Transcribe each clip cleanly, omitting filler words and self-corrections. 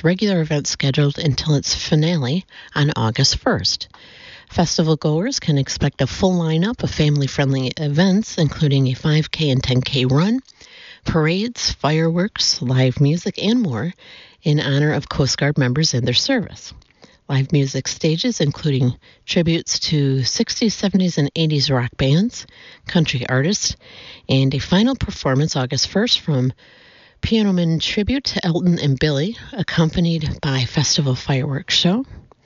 first regular event scheduled until its finale on August 1st. Festival goers can expect a full lineup of family-friendly events, including a 5K and 10K run, parades, fireworks, live music, and more in honor of Coast Guard members and their service. Live music stages including tributes to 60s, 70s, and 80s rock bands, country artists, and a final performance August 1st from Pianoman Tribute to Elton and Billy, accompanied by festival fireworks show.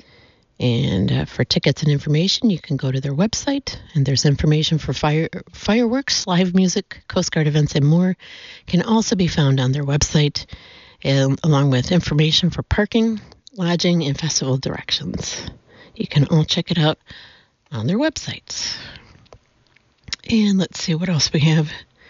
And for tickets and information, you can go to their website, and there's information for fireworks, live music, Coast Guard events, and more can also be found on their website, along with information for parking, lodging, and festival directions. You can all check it out on their websites. And let's see what else we have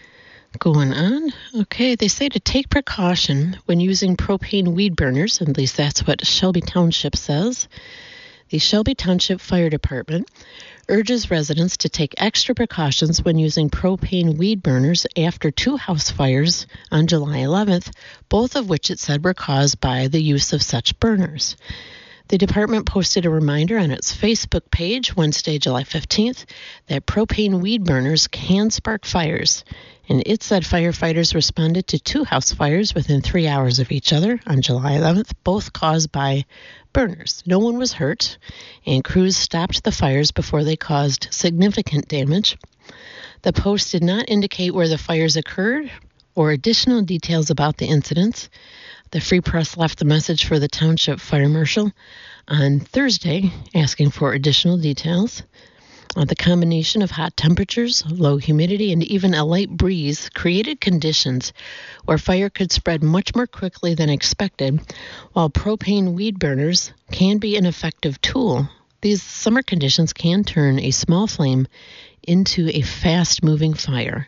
going on. Okay, they say to take precaution when using propane weed burners, at least that's what Shelby Township says. The Shelby Township Fire Department urges residents to take extra precautions when using propane weed burners after 2 house fires on July 11th, both of which it said were caused by the use of such burners. The department posted a reminder on its Facebook page Wednesday, July 15th, that propane weed burners can spark fires, and it said firefighters responded to 2 house fires within 3 hours of each other on July 11th, both caused by burners. No one was hurt, and crews stopped the fires before they caused significant damage. The post did not indicate where the fires occurred or additional details about the incidents. The Free Press left a message for the Township Fire Marshal on Thursday asking for additional details. The combination of hot temperatures, low humidity, and even a light breeze created conditions where fire could spread much more quickly than expected. While propane weed burners can be an effective tool, these summer conditions can turn a small flame into a fast-moving fire.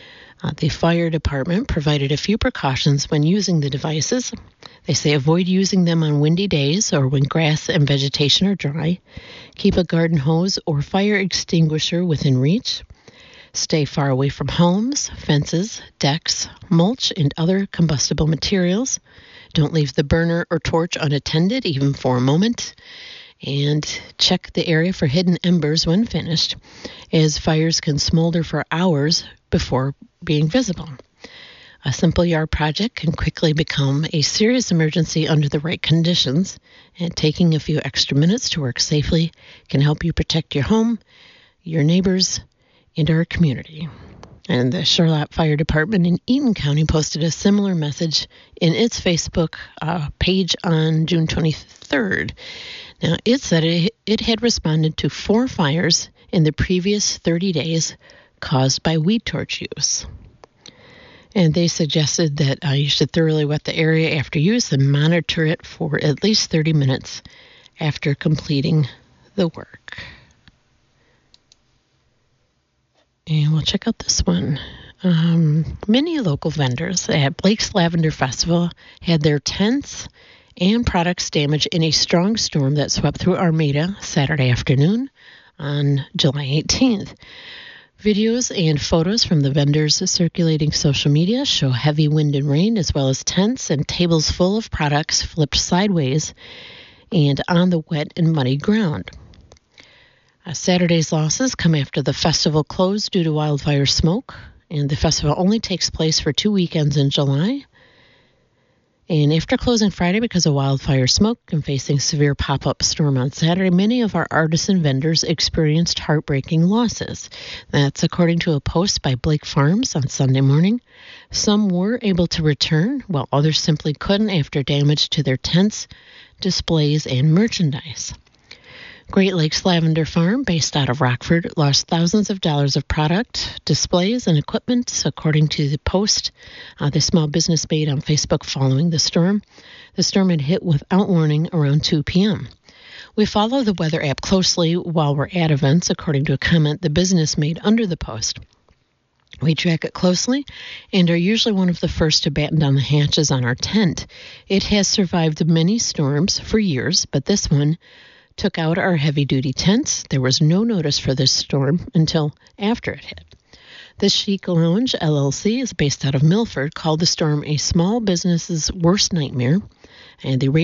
The fire department provided a few precautions when using the devices. They say avoid using them on windy days or when grass and vegetation are dry. Keep a garden hose or fire extinguisher within reach. Stay far away from homes, fences, decks, mulch, and other combustible materials. Don't leave the burner or torch unattended, even for a moment. And check the area for hidden embers when finished, as fires can smolder for hours before being visible. A simple yard project can quickly become a serious emergency under the right conditions, and taking a few extra minutes to work safely can help you protect your home, your neighbors, and our community. And the Charlotte Fire Department in Eaton County posted a similar message in its Facebook page on June 23rd. Now, it said it had responded to 4 fires in the previous 30 days caused by weed torch use. And they suggested that you should thoroughly wet the area after use and monitor it for at least 30 minutes after completing the work. And we'll check out this one. Many local vendors at Blake's Lavender Festival had their tents and products damaged in a strong storm that swept through Armada Saturday afternoon on July 18th. Videos and photos from the vendors circulating social media show heavy wind and rain, as well as tents and tables full of products flipped sideways and on the wet and muddy ground. Saturday's losses come after the festival closed due to wildfire smoke, and the festival only takes place for 2 weekends in July. And after closing Friday because of wildfire smoke and facing severe pop-up storm on Saturday, many of our artisan vendors experienced heartbreaking losses. That's according to a post by Blake Farms on Sunday morning. Some were able to return, while others simply couldn't after damage to their tents, displays, and merchandise. Great Lakes Lavender Farm, based out of Rockford, lost thousands of dollars of product, displays, and equipment, according to the post the small business made on Facebook following the storm. The storm had hit without warning around 2 p.m. We follow the weather app closely while we're at events, according to a comment the business made under the post. We track it closely and are usually one of the first to batten down the hatches on our tent. It has survived many storms for years, but this one took out our heavy-duty tents. There was no notice for this storm until after it hit. The Chic Lounge, LLC, is based out of Milford, called the storm a small business's worst nightmare, and they